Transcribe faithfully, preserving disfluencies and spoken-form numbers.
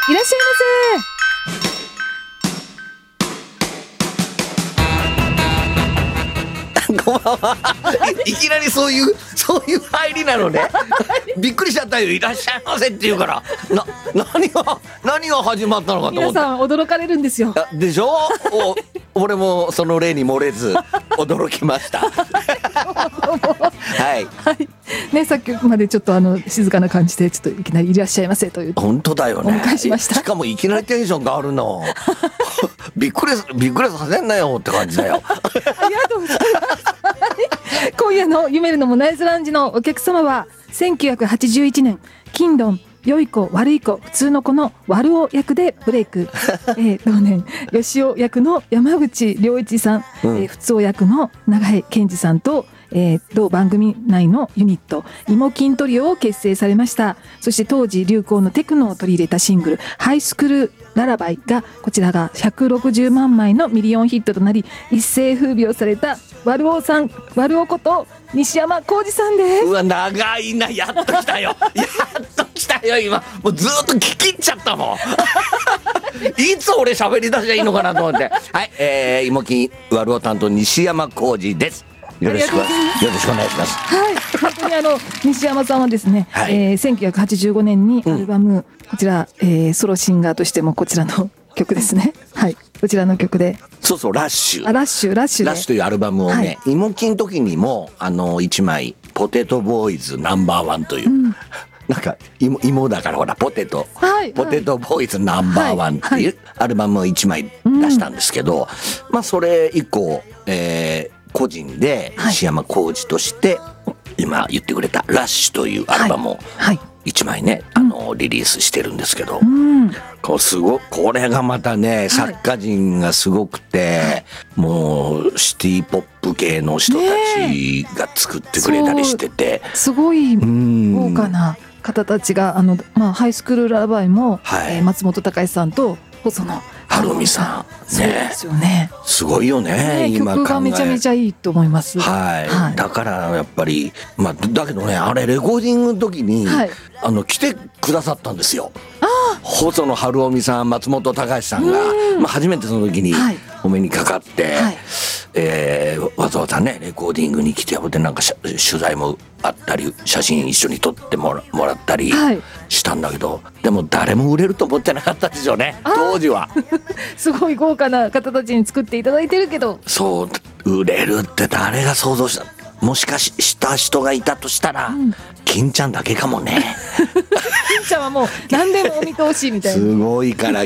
いらっしゃいませ。こんばんは。い, いきなりそういうそういう入りなのね。びっくりしちゃったよ。いらっしゃいませって言うからな、何が何が始まったのかと思って。 皆さん驚かれるんですよ。 でしょ。お俺もその例に漏れず驚きました。はい、 はいね、さっきまでちょっとあの静かな感じでちょっといきなりいらっしゃいませという本当だよね。 お迎えしました。 しかもいきなりテンション変わるの。びっくりびっくりさせんなよって感じだよ。 ありがとうございます。今夜の夢るのモナイズラウンジのお客様はせんきゅうひゃくはちじゅういちねん金ドン良い子悪い子普通の子の悪男役でブレイク、えー、同年吉尾役の山口良一さん、うん、えー、普通役の永井健二さんと、えー、同番組内のユニットイモキントリオを結成されました。そして当時流行のテクノを取り入れたシングルハイスクールララバイがこちらがひゃくろくじゅうまんまいのミリオンヒットとなり一世風靡をされた悪男さん悪男こと西山浩二さんです。 うわ長いな。やっと来たよ。やっと来たよ。今もうずっと聞き入っちゃったもん。いつ俺喋り出しゃいいのかなと思って。はい、えー、イモキン悪男担当西山浩二です。よろしくよろしくお願いします。 はい、本当にあの西山さんはですね、はい、えー、せんきゅうひゃくはちじゅうごねんにアルバム、うん、こちら、えー、ソロシンガーとしてもこちらの曲ですね。はい、こちらの曲でそうそうラッシュあラッシュラッシュラッシュというアルバムをね、はい、イモキンの時にもあのいちまいポテトボーイズナンバーワンという、うん、なんか 芋, 芋だからほらポテト、はい、ポテトボーイズナンバーワンっていうアルバムをいちまい出したんですけど、うん、まあそれ以降、えー、個人で西山浩二として、はい、今言ってくれたラッシュというアルバムをいちまいね、はいはい、あのリリースしてるんですけど、うん、こうすごこれがまたね作家陣がすごくて、はい、もうシティポップ系の人たちが作ってくれたりしてて、 ね、すごい豪華な方たちがあの、まあ、ハイスクールラバイも、はい、えー、松本隆さんと細野晴臣さん、 そうですよね。 すごいよ ね, ね今曲がめちゃめちゃいいと思います。 はい、はい、だからやっぱり、まあ、だけどねあれレコーディングの時に、はい、あの来てくださったんですよ。細野晴臣さん松本隆さんが、まあ、初めてその時にお目にかかって、はい、えー、わざわざねレコーディングに来てでなんか取材もあったり写真一緒に撮っても ら, もらったりしたんだけど、はい、でも誰も売れると思ってなかったでしょうね当時は。 すごい豪華な方たちに作っていただいてるけど、 そう売れるって誰が想像した。もしかした人がいたとしたら、うん、金ちゃんだけかもね。 金ちゃんはもう何でもお見通しみたいな。 すごいから